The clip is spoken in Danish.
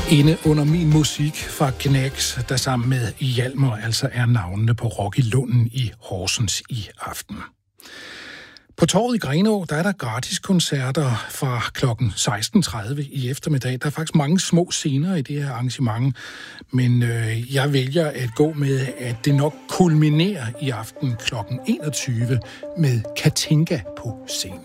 Inde under min musik fra Knacks, der sammen med Hjalmar altså er navnene på Rock i Lunden i Horsens i aften. På torvet i Grenaa, der er der gratis koncerter fra kl. 16.30 i eftermiddag. Der er faktisk mange små scener i det her arrangement, men jeg vælger at gå med, at det nok kulminerer i aften kl. 21 med Katinka på scenen.